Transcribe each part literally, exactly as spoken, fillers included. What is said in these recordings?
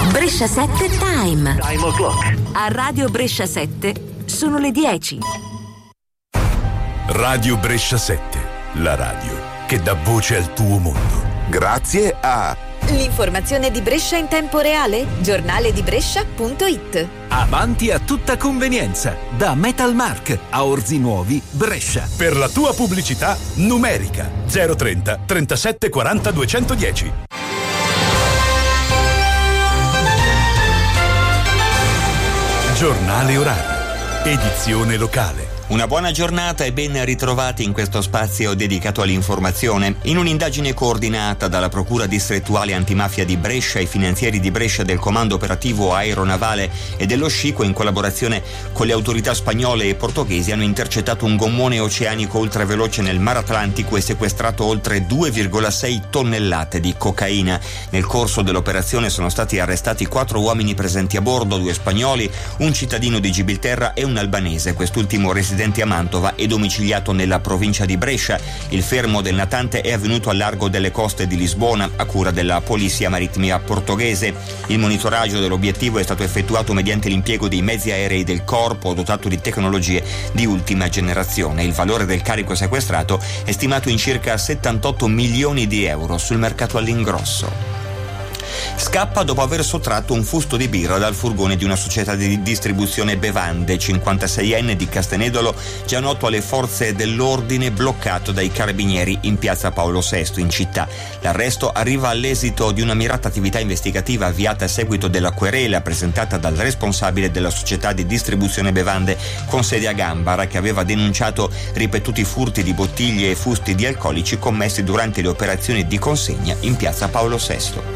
Brescia sette Time. Time o'clock. A Radio Brescia sette sono le dieci. Radio Brescia sette, la radio che dà voce al tuo mondo. Grazie a l'informazione di Brescia in tempo reale, giornale di Brescia punto it. Avanti a tutta convenienza, da Metalmark a Orzi Nuovi, Brescia. Per la tua pubblicità numerica zero trenta trentasette quaranta duecentodieci. Giornale orario, edizione locale. Una buona giornata e ben ritrovati in questo spazio dedicato all'informazione. In un'indagine coordinata dalla Procura Distrettuale Antimafia di Brescia, i finanzieri di Brescia del Comando Operativo Aeronavale e dello Scico, in collaborazione con le autorità spagnole e portoghesi, hanno intercettato un gommone oceanico ultraveloce nel Mar Atlantico e sequestrato oltre due virgola sei tonnellate di cocaina. Nel corso dell'operazione sono stati arrestati quattro uomini presenti a bordo, due spagnoli, un cittadino di Gibilterra e un albanese, quest'ultimo residente a Mantova e domiciliato nella provincia di Brescia. Il fermo del natante è avvenuto al largo delle coste di Lisbona, a cura della Polizia Marittima portoghese. Il monitoraggio dell'obiettivo è stato effettuato mediante l'impiego dei mezzi aerei del corpo, dotato di tecnologie di ultima generazione. Il valore del carico sequestrato è stimato in circa settantotto milioni di euro sul mercato all'ingrosso. Scappa dopo aver sottratto un fusto di birra dal furgone di una società di distribuzione bevande. cinquantaseienne di Castenedolo, già noto alle forze dell'ordine, bloccato dai carabinieri in piazza Paolo sesto in città. L'arresto arriva all'esito di una mirata attività investigativa avviata a seguito della querela presentata dal responsabile della società di distribuzione bevande con sede a Gambara, che aveva denunciato ripetuti furti di bottiglie e fusti di alcolici commessi durante le operazioni di consegna in piazza Paolo sesto.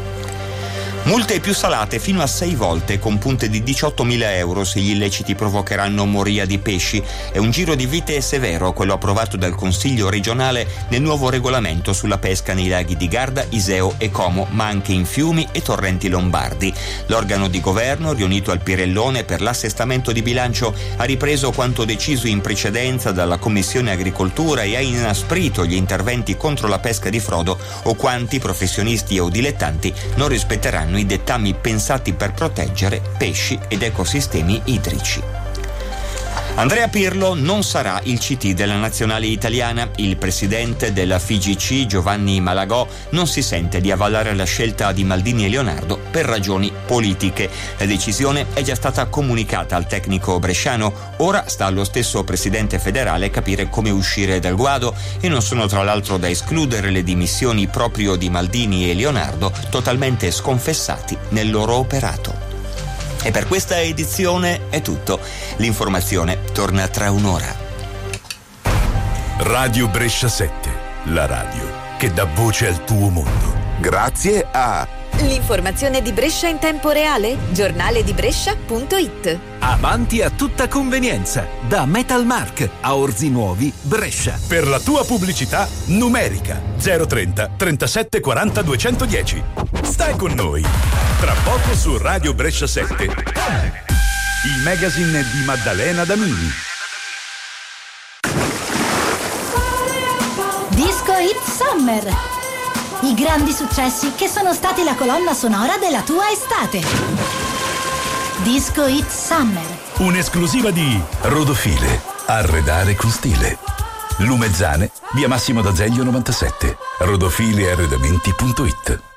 Multe più salate fino a sei volte, con punte di diciottomila euro se gli illeciti provocheranno moria di pesci. È un giro di vite severo quello approvato dal Consiglio regionale nel nuovo regolamento sulla pesca nei laghi di Garda, Iseo e Como, ma anche in fiumi e torrenti lombardi. L'organo di governo, riunito al Pirellone per l'assestamento di bilancio, ha ripreso quanto deciso in precedenza dalla Commissione Agricoltura e ha inasprito gli interventi contro la pesca di frodo o quanti, professionisti o dilettanti, non rispetteranno i dettami pensati per proteggere pesci ed ecosistemi idrici. Andrea Pirlo non sarà il C T della nazionale italiana. Il presidente della F I G C, Giovanni Malagò, non si sente di avallare la scelta di Maldini e Leonardo per ragioni politiche. La decisione è già stata comunicata al tecnico bresciano. Ora sta allo stesso presidente federale capire come uscire dal guado, e non sono tra l'altro da escludere le dimissioni proprio di Maldini e Leonardo, totalmente sconfessati nel loro operato. E per questa edizione è tutto. L'informazione torna tra un'ora. Radio Brescia sette, la radio che dà voce al tuo mondo. Grazie a l'informazione di Brescia in tempo reale, giornale di Brescia punto it. Avanti a tutta convenienza, da Metalmark a Orzi Nuovi, Brescia. Per la tua pubblicità numerica zero trenta trentasette quaranta duecentodieci. Stai con noi. Tra poco su Radio Brescia sette, il magazine di Maddalena Damini. Disco Hit Summer. I grandi successi che sono stati la colonna sonora della tua estate. Disco Hit Summer. Un'esclusiva di Rodofile, arredare con stile. Lumezzane, via Massimo d'Azeglio novantasette. rodofile arredamenti punto it.